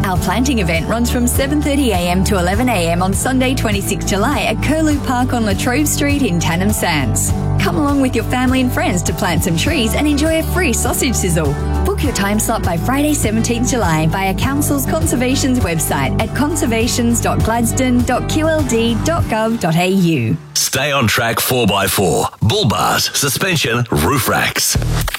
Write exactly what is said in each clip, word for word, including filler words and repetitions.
Our planting event runs from seven thirty a m to eleven a m on Sunday twenty-sixth of July at Curlew Park on Latrobe Street in Tannum Sands. Come along with your family and friends to plant some trees and enjoy a free sausage sizzle. Book your time slot by Friday seventeenth of July via Council's Conservation's website at conservations dot gladstone dot q l d dot gov dot a u. Stay on track four by four, bull bars, suspension, roof racks.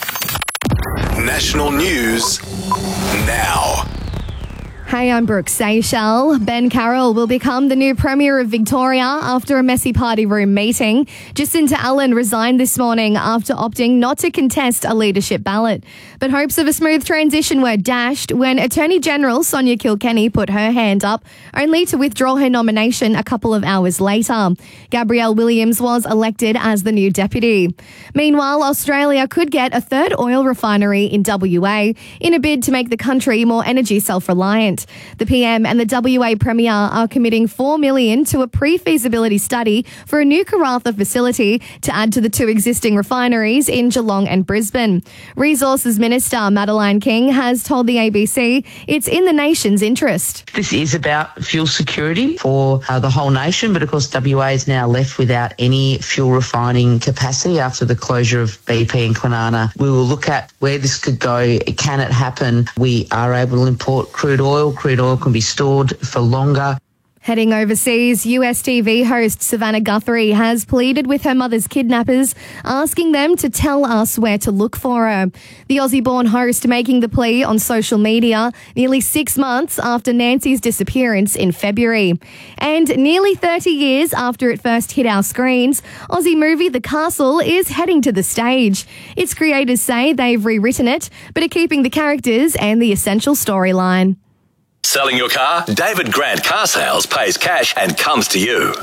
National news now. Hey, I'm Brooke Seychelles. Ben Carroll will become the new Premier of Victoria after a messy party room meeting. Jacinta Allen resigned this morning after opting not to contest a leadership ballot. But hopes of a smooth transition were dashed when Attorney General Sonia Kilkenny put her hand up, only to withdraw her nomination a couple of hours later. Gabrielle Williams was elected as the new deputy. Meanwhile, Australia could get a third oil refinery in W A in a bid to make the country more energy self-reliant. The P M and the W A Premier are committing four million dollars to a pre-feasibility study for a new Karratha facility to add to the two existing refineries in Geelong and Brisbane. Resources Minister Madeleine King has told the A B C it's in the nation's interest. This is about fuel security for uh, the whole nation, but of course W A is now left without any fuel refining capacity after the closure of B P and Kwinana. We will look at where this could go. Can it happen? We are able to import crude oil. Crude oil can be stored for longer. Heading overseas, U S T V host Savannah Guthrie has pleaded with her mother's kidnappers, asking them to tell us where to look for her. The Aussie-born host making the plea on social media nearly six months after Nancy's disappearance in February. And nearly thirty years after it first hit our screens, Aussie movie The Castle is heading to the stage. Its creators say they've rewritten it, but are keeping the characters and the essential storyline. Selling your car? David Grant Car Sales pays cash and comes to you.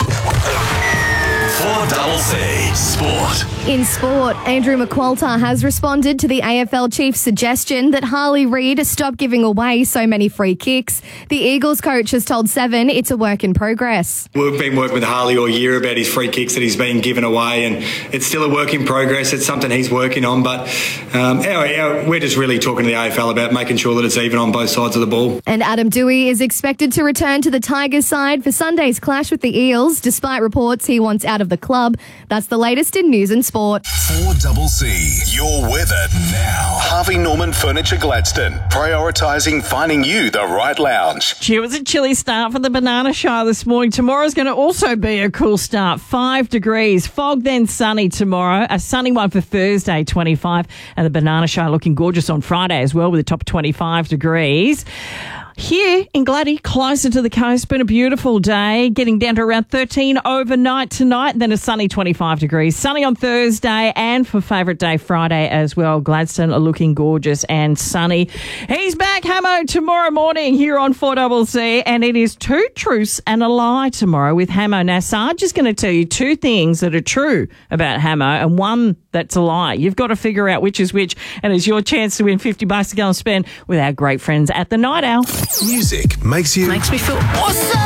four C C Sport. In sport, Andrew McQualter has responded to the A F L chief's suggestion that Harley Reid stop giving away so many free kicks. The Eagles coach has told Seven it's a work in progress. We've been working with Harley all year about his free kicks that he's been given away, and it's still a work in progress. It's something he's working on, but um, our, our, we're just really talking to the A F L about making sure that it's even on both sides of the ball. And Adam Dewey is expected to return to the Tigers side for Sunday's clash with the Eels, despite reports he wants out of the club. That's the latest in news and sport. four C C, your weather now. Harvey Norman Furniture Gladstone, prioritising finding you the right lounge. Gee, it was a chilly start for the Banana Show this morning. Tomorrow's going to also be a cool start. Five degrees. Fog, then sunny tomorrow. A sunny one for Thursday, twenty-five. And the Banana Show looking gorgeous on Friday as well with a top of twenty-five degrees. Here in Gladdy, closer to the coast, been a beautiful day, getting down to around thirteen overnight tonight, and then a sunny twenty-five degrees. Sunny on Thursday, and for favourite day Friday as well. Gladstone are looking gorgeous and sunny. He's back, Hamo, tomorrow morning here on four C C, and it is two truths and a lie tomorrow with Hamo. Now, Sarge is going to tell you two things that are true about Hamo and one that's a lie. You've got to figure out which is which, and it's your chance to win fifty bucks to go and spend with our great friends at the Night Owl. Music makes you... Makes me feel awesome.